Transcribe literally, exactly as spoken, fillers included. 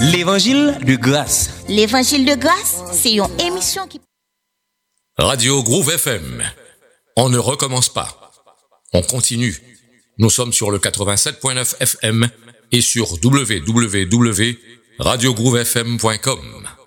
L'évangile de grâce. L'évangile de grâce, c'est une émission qui... Radio Groove F M. On ne recommence pas. On continue. Nous sommes sur le quatre-vingt-sept point neuf F M et sur w w w point radio groove f m point com.